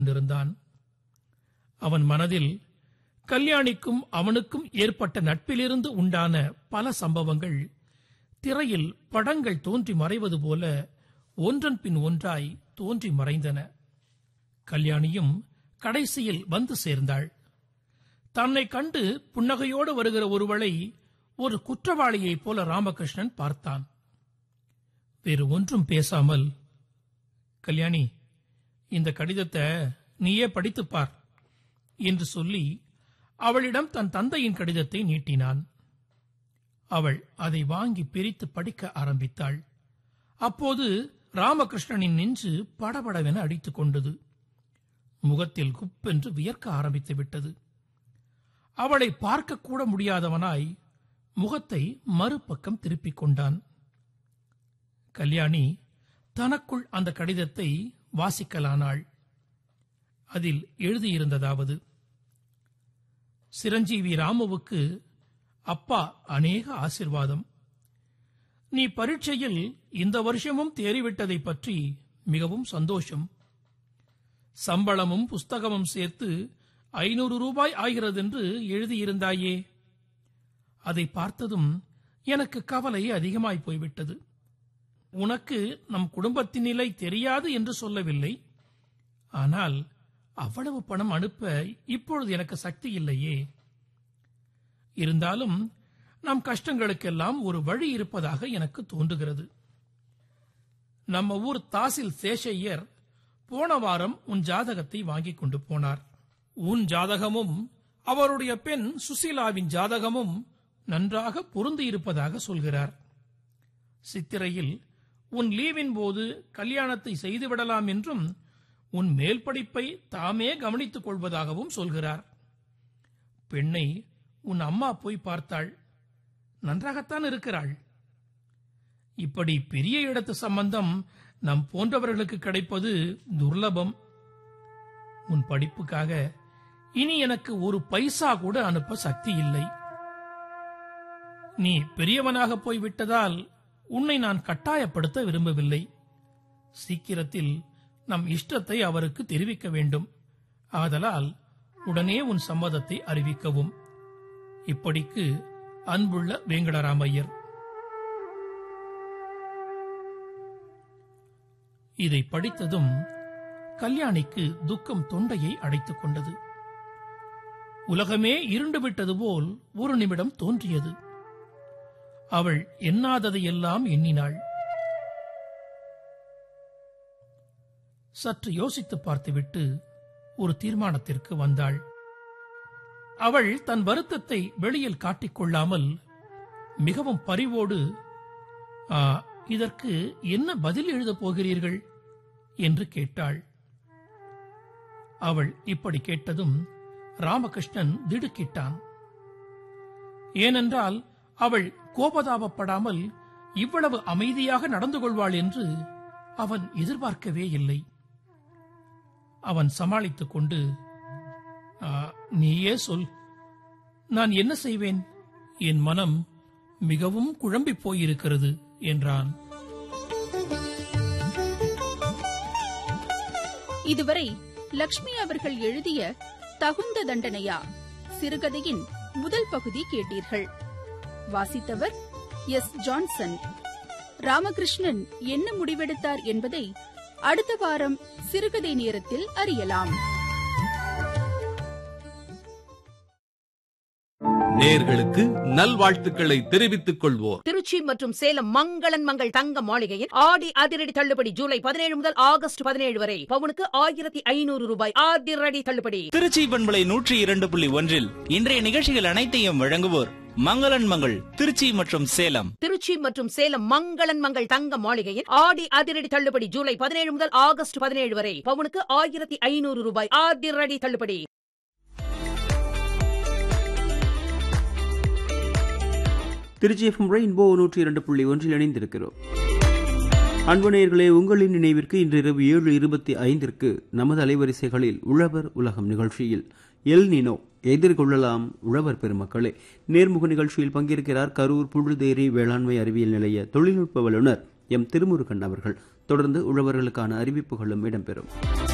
கொண்டிருந்தான். அவன் மனதில் கல்யாணிக்கும் அவனுக்கும் ஏற்பட்ட நட்பிலிருந்து உண்டான பல சம்பவங்கள் திரையில் படங்கள் தோன்றி மறைவது போல ஒன்றன் பின் ஒன்றாய் தோன்றி மறைந்தன. கல்யாணியும் கடைசியில் வந்து சேர்ந்தாள். தன்னை கண்டு புன்னகையோடு வருகிற ஒருவளை ஒரு குற்றவாளியைப் போல ராமகிருஷ்ணன் பார்த்தான். வேறு ஒன்றும் பேசாமல், கல்யாணி, இந்த கடிதத்தை நீயே படித்துப்பார் என்று சொல்லி அவளிடம் தன் தந்தையின் கடிதத்தை நீட்டினான். அவள் அதை வாங்கி பிரித்து படிக்க ஆரம்பித்தாள். அப்போது ராமகிருஷ்ணனின் நெஞ்சு படபடவென அடித்துக் கொண்டது. முகத்தில் குப்பென்று வியர்க்க ஆரம்பித்து விட்டது. அவளை பார்க்கக்கூட முடியாதவனாய் முகத்தை மறுபக்கம் திருப்பிக் கொண்டான். கல்யாணி தனக்குள் அந்த கடிதத்தை வாசிக்கலானாள். அதில் எழுதியிருந்ததாவது: சிரஞ்சீவி ராமுவுக்கு அப்பா அநேக ஆசிர்வாதம். நீ பரீட்சையில் இந்த வருஷமும் தேறிவிட்டதை பற்றி மிகவும் சந்தோஷம். சம்பளமும் புஸ்தகமும் சேர்த்து 500 ரூபாய் ஆகிறது என்று எழுதியிருந்தாயே. அதை பார்த்ததும் எனக்கு கவலை அதிகமாய் போய்விட்டது. உனக்கு நம் குடும்பத்தின் நிலை தெரியாது என்று சொல்லவில்லை. ஆனால் அவ்வளவு பணம் அனுப்ப இப்பொழுது எனக்கு சக்தி இல்லையே. இருந்தாலும் நம் கஷ்டங்களுக்கெல்லாம் ஒரு வழி இருப்பதாக எனக்கு தோன்றுகிறது. நம்ம ஊர் தாசில் சேஷையர் போன வாரம் உன் ஜாதகத்தை வாங்கிக் கொண்டு போனார். உன் ஜாதகமும் அவருடைய பெண் சுசீலாவின் ஜாதகமும் நன்றாக பொருந்தியிருப்பதாக சொல்கிறார். சித்திரையில் உன் லீவின் போது கல்யாணத்தை செய்துவிடலாம் என்றும் உன் மேல் படிப்பை தாமே கவனித்துக் கொள்வதாகவும் சொல்கிறார். பெண்ணை உன் அம்மா போய் பார்த்தாள். நன்றாகத்தான் இருக்கிறாள். இப்படி பெரிய இடத்து சம்பந்தம் நம் போன்றவர்களுக்கு கிடைப்பது துர்லபம். உன் படிப்புக்காக இனி எனக்கு ஒரு பைசா கூட அனுப்ப சக்தி இல்லை. நீ பெரியவனாக போய்விட்டதால் உன்னை நான் கட்டாயப்படுத்த விரும்பவில்லை. சீக்கிரத்தில் நம் இஷ்டத்தை அவருக்கு தெரிவிக்க வேண்டும். ஆதலால் உடனே உன் சம்மதத்தை அறிவிக்கவும். இப்படிக்கு அன்புள்ள வேங்கடராமையர். இதை படித்ததும் கல்யாணிக்கு துக்கம் தொண்டையை அடைத்துக் கொண்டது. உலகமே இருண்டு விட்டது போல் ஒரு நிமிடம் தோன்றியது. அவள் எண்ணாததையெல்லாம் எண்ணினாள். சற்று யோசித்து பார்த்துவிட்டு ஒரு தீர்மானத்திற்கு வந்தாள். அவள் தன் வருத்தத்தை வெளியில் காட்டிக்கொள்ளாமல் மிகவும் பரிவோடு, இதற்கு என்ன பதில் எழுதப் போகிறீர்கள் என்று கேட்டாள். அவள் இப்படி கேட்டதும் ராமகிருஷ்ணன் திடுக்கிட்டான். ஏனென்றால் அவள் கோபதாபப்படாமல் இவ்வளவு அமைதியாக நடந்து கொள்வாள் என்று அவன் எதிர்பார்க்கவே இல்லை. அவன் சமாளித்துக் கொண்டு, நீயே சொல், நான் என்ன செய்வேன்? என் மனம் மிகவும் குழம்பி போயிருக்கிறது என்றான். இதுவரை லக்ஷ்மி அவர்கள் எழுதிய தகுந்த தண்டனையா சிறுகதையின் முதல் பகுதி கேட்டீர்கள். வாசித்தவர் எஸ். ஜான்சன். ராமகிருஷ்ணன் என்ன முடிவெடுத்தார் என்பதை அடுத்த வாரம் சிறுகதை நேரத்தில் அறியலாம். நேயர்களுக்கு நல்வாழ்த்துக்களை தெரிவித்துக் கொள்வோர். திருச்சி மற்றும் சேலம் மங்களன் மங்கள் தங்க மாளிகையின் ஆடி அதிரடி தள்ளுபடி ஜூலை 17 முதல் ஆகஸ்ட் 17 வரை பவுனுக்கு 1500 ரூபாய் அதிரடி தள்ளுபடி. திருச்சி பண்பலை 102.1 இன்றைய நிகழ்ச்சிகள் அனைத்தையும் வழங்குவோர் மங்களன் மங்கள் திருச்சி மற்றும் சேலம். திருச்சி மற்றும் சேலம் மங்களன் மங்கள் தங்க மாளிகையின் ஆடி அதிரடி தள்ளுபடி ஜூலை 17 முதல் ஆகஸ்ட் 17 வரை பவுனுக்கு 1500 ரூபாய் அதிரடி தள்ளுபடி. திருச்சி எஃப்எம் ரெயின்போ 102.1 இணைந்திருக்கிறோம். அன்பு நேயர்களே, உங்களின் நினைவிற்கு இன்று இரவு 7:25 நமது அலைவரிசைகளில் உழவர் உலகம் நிகழ்ச்சியில் எல் நினோ எதிர்கொள்ளலாம் உழவர் பெருமக்களே. நேர்முக நிகழ்ச்சியில் பங்கேற்கிறார் கரூர் புழுதேரி வேளாண்மை அறிவியல் நிலைய தொழில்நுட்ப வல்லுநர் எம் திருமுருகன் அவர்கள். தொடர்ந்து உழவர்களுக்கான அறிவிப்புகளும் இடம்பெறும்.